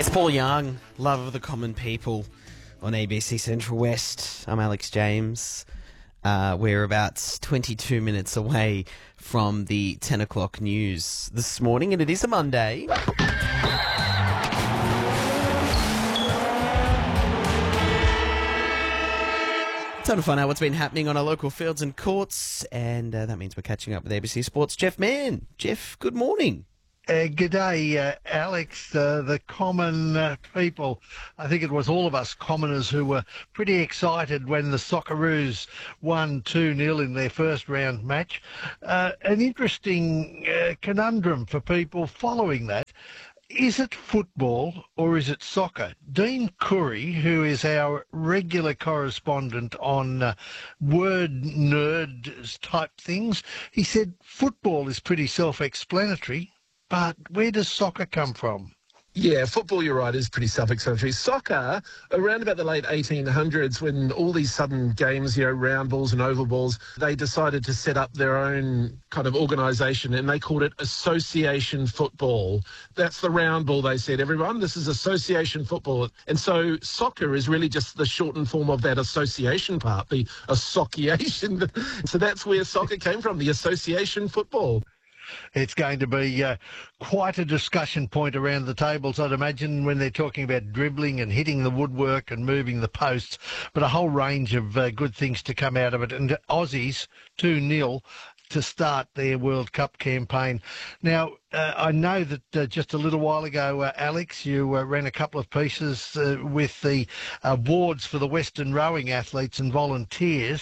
It's Paul Young, Love of the Common People on ABC Central West. I'm Alex James. We're about 22 minutes away from the 10 o'clock news this morning, and it is a Monday. Time to find out what's been happening on our local fields and courts, and that means we're catching up with ABC Sports' Jeff Mann. Jeff, good morning. G'day, Alex. The common people, I think it was all of us commoners who were pretty excited when the Socceroos won 2-0 in their first round match. An interesting conundrum for people following that. Is it football or is it soccer? Dean Curry, who is our regular correspondent on word nerd type things, he said football is pretty self-explanatory. But where does soccer come from? Yeah, football, you're right, is pretty self-explanatory. Soccer, around about the late 1800s, when all these sudden games, round balls and oval balls, they decided to set up their own kind of organisation, and they called it association football. That's the round ball, they said, everyone. This is association football. And so soccer is really just the shortened form of that association part, the association. So that's where soccer came from, the association football. It's going to be quite a discussion point around the tables, I'd imagine, when they're talking about dribbling and hitting the woodwork and moving the posts, but a whole range of good things to come out of it. And Aussies 2-0 to start their World Cup campaign. Now, I know that just a little while ago, Alex, you ran a couple of pieces with the awards for the Western rowing athletes and volunteers.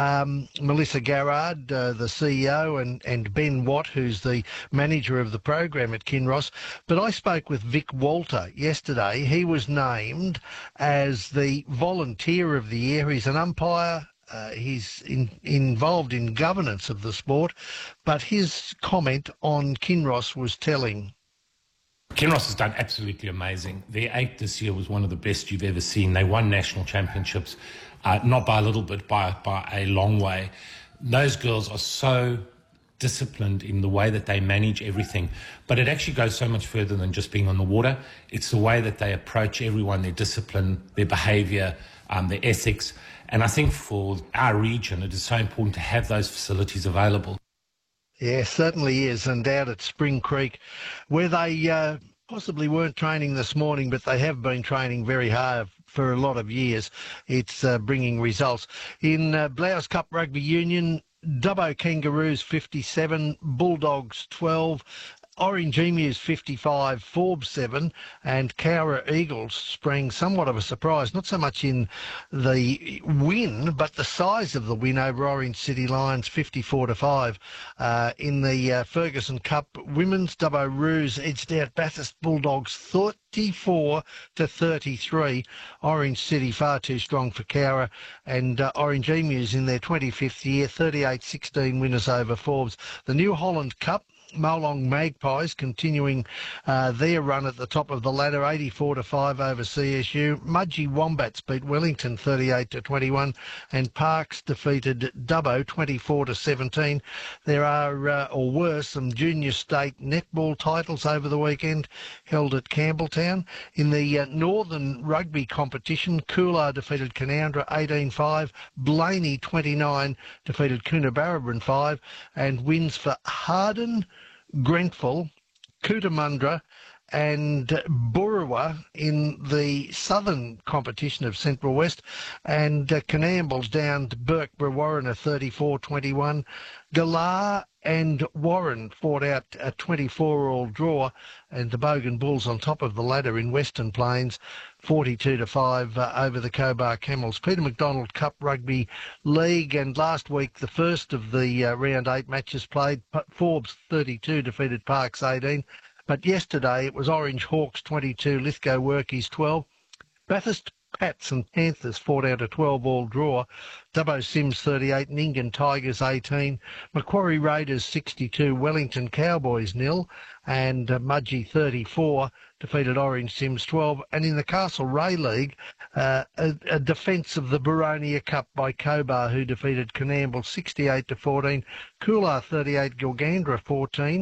Melissa Garrard, the CEO, and Ben Watt, who's the manager of the program at Kinross. But I spoke with Vic Walter yesterday. He was named as the Volunteer of the Year. He's an umpire. He's involved in governance of the sport, but his comment on Kinross was telling. Kinross has done absolutely amazing. Their 8 this year was one of the best you've ever seen. They won national championships, not by a little bit, by a long way. Those girls are so disciplined in the way that they manage everything, but it actually goes so much further than just being on the water. It's the way that they approach everyone, their discipline, their behaviour, their ethics. And I think for our region, it is so important to have those facilities available. Yeah, certainly is. And out at Spring Creek, where they possibly weren't training this morning, but they have been training very hard for a lot of years, it's bringing results. In Blaus Cup Rugby Union, Dubbo Kangaroos 57, Bulldogs 12, Orange Emus 55, Forbes 7, and Cowra Eagles sprang somewhat of a surprise, not so much in the win, but the size of the win over Orange City Lions 54-5. In the Ferguson Cup Women's, Dubbo Roos edged out Bathurst Bulldogs 34-33. Orange City far too strong for Cowra, and Orange Emus in their 25th year, 38-16 winners over Forbes. The New Holland Cup, Molong Magpies continuing their run at the top of the ladder, 84-5 over CSU. Mudgee Wombats beat Wellington 38-21, and Parks defeated Dubbo 24-17. There are, or were, some junior state netball titles over the weekend held at Campbelltown. In the Northern Rugby competition, Coolah defeated Canowindra 18-5, Blaney 29 defeated Coonabarabran 5, and wins for Harden, Grenfell, Cootamundra and Burrawa in the southern competition of Central West, and Canambles down to Burke-Brewarrina 34-21. Galar and Warren fought out a 24-all draw, and the Bogan Bulls on top of the ladder in Western Plains 42-5 over the Cobar Camels. Peter McDonald Cup Rugby League, and last week the first of the round 8 matches played. Forbes 32 defeated Parks 18, but yesterday it was Orange Hawks 22, Lithgow Workies 12. Bathurst Pats and Panthers fought out a 12-all draw. Dubbo Sims 38, Nyngan Tigers 18, Macquarie Raiders 62, Wellington Cowboys 0, and Mudgee 34 defeated Orange Sims 12. And in the Castlereagh League, a defence of the Boronia Cup by Cobar, who defeated Canamble 68-14, Coolah 38, Gilgandra 14,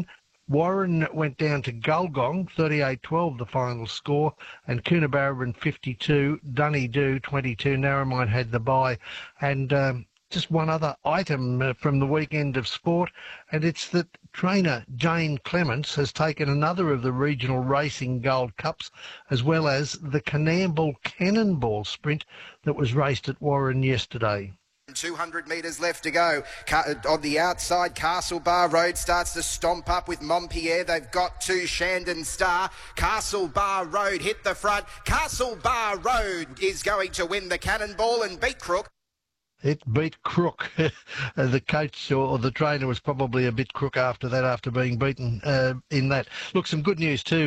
Warren went down to Gulgong, 38-12 the final score, and Coonabarabran 52, Dunedoo 22. Narromine had the bye. And just one other item from the weekend of sport, and it's that trainer Jane Clements has taken another of the regional racing Gold Cups, as well as the Canamble Cannonball Sprint that was raced at Warren yesterday. 200 metres left to go. On the outside, Castle Bar Road starts to stomp up with Montpierre. They've got to Shandon Star. Castle Bar Road hit the front. Castle Bar Road is going to win the Cannonball and beat Crook. It beat Crook. The coach or the trainer was probably a bit crook after that, after being beaten in that. Look, some good news too.